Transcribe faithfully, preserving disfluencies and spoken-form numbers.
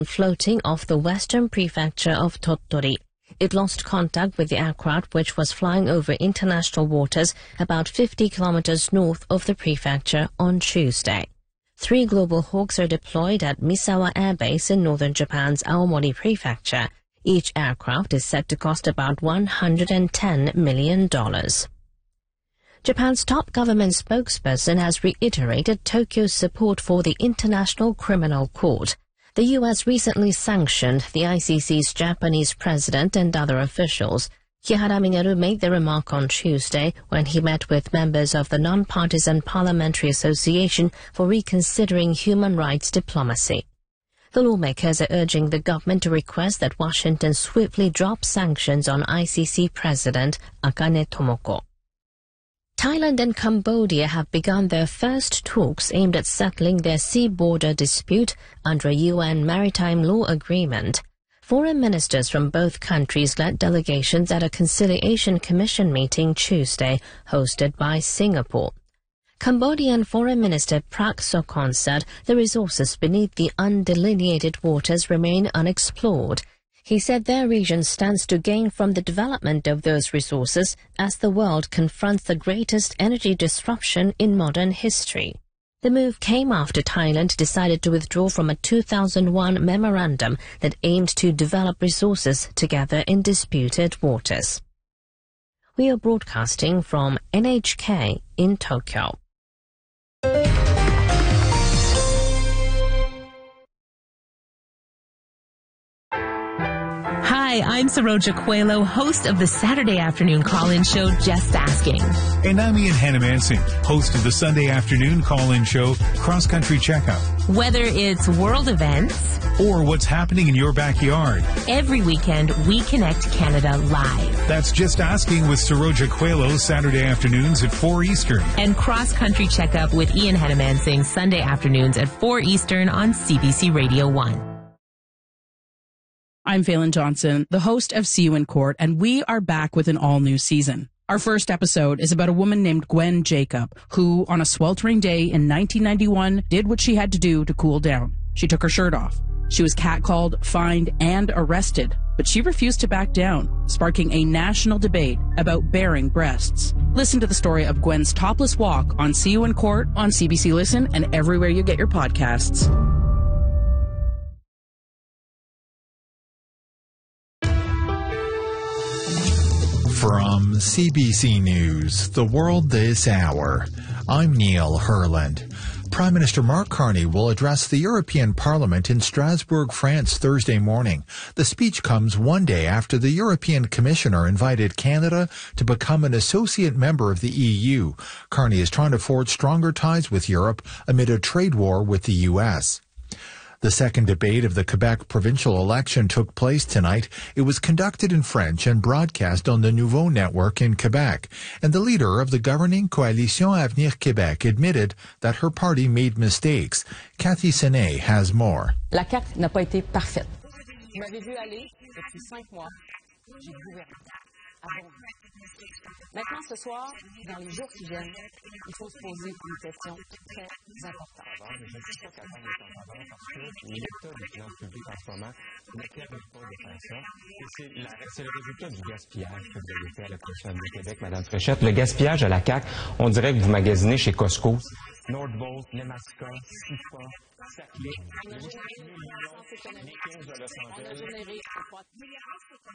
floating off the western prefecture of Tottori. It lost contact with the aircraft which was flying over international waters about fifty kilometers north of the prefecture on Tuesday. Three Global Hawks are deployed at Misawa Air Base in northern Japan's Aomori Prefecture. Each aircraft is said to cost about one hundred ten million dollars. Japan's top government spokesperson has reiterated Tokyo's support for the International Criminal Court. The U S recently sanctioned the I C C's Japanese president and other officials. Kihara Mineru made the remark on Tuesday when he met with members of the Non-Partisan Parliamentary Association for Reconsidering Human Rights Diplomacy. The lawmakers are urging the government to request that Washington swiftly drop sanctions on I C C President Akane Tomoko. Thailand and Cambodia have begun their first talks aimed at settling their sea border dispute under a U N maritime law agreement. Foreign ministers from both countries led delegations at a Conciliation Commission meeting Tuesday, hosted by Singapore. Cambodian Foreign Minister Prak Sokhonn said the resources beneath the undelineated waters remain unexplored. He said their region stands to gain from the development of those resources as the world confronts the greatest energy disruption in modern history. The move came after Thailand decided to withdraw from a two thousand one memorandum that aimed to develop resources together in disputed waters. We are broadcasting from N H K in Tokyo. Hi, I'm Saroja Coelho, host of the Saturday afternoon call-in show, Just Asking. And I'm Ian Hannah-Mansing, host of the Sunday afternoon call-in show, Cross Country Checkup. Whether it's world events or what's happening in your backyard, every weekend we connect Canada live. That's Just Asking with Saroja Coelho, Saturday afternoons at four Eastern. And Cross Country Checkup with Ian Hannah-Mansing, Sunday afternoons at four Eastern on C B C Radio one. I'm Phelan Johnson, the host of See You in Court, and we are back with an all-new season. Our first episode is about a woman named Gwen Jacob, who, on a sweltering day in nineteen ninety-one, did what she had to do to cool down. She took her shirt off. She was catcalled, fined, and arrested, but she refused to back down, sparking a national debate about bearing breasts. Listen to the story of Gwen's topless walk on See You in Court on C B C Listen and everywhere you get your podcasts. From C B C News, The World This Hour, I'm Neil Herland. Prime Minister Mark Carney will address the European Parliament in Strasbourg, France, Thursday morning. The speech comes one day after the European Commissioner invited Canada to become an associate member of the E U. Carney is trying to forge stronger ties with Europe amid a trade war with the U S. The second debate of the Quebec provincial election took place tonight. It was conducted in French and broadcast on the Nouveau network in Quebec. And the leader of the governing Coalition Avenir Québec admitted that her party made mistakes. Cathy Senet has more. La C A Q n'a pas été parfaite. Vous m'avez vu aller depuis cinq mois. J'ai gouverné. Maintenant, ce soir, dans les jours qui viennent, il faut se poser une question très importante. Je ne suis pas capable de t'en avoir parce que l'état des finances publiques en ce moment ne permet pas de faire ça. Et c'est, la, c'est le résultat du gaspillage que vous avez fait à la Commission du Québec, Mme Fréchette. Le gaspillage à la C A Q, on dirait que vous magasinez chez Costco. Nordvolt, Nemaska, Sifa, Saclay, les quinze de Los Angeles.